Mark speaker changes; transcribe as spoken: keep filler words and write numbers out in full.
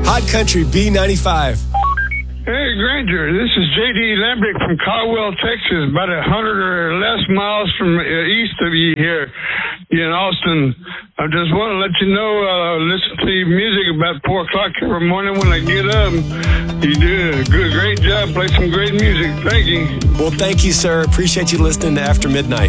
Speaker 1: Hot Country B ninety-five.
Speaker 2: Hey, Granger, this is J D Lambrick from Caldwell, Texas, about a hundred or less miles from uh, east of you here in Austin. I just want to let you know, uh, listen to your music about four o'clock every morning when I get up. You do a good, great job, play some great music. Thank you.
Speaker 1: Well, thank you, sir. Appreciate you listening to After Midnight.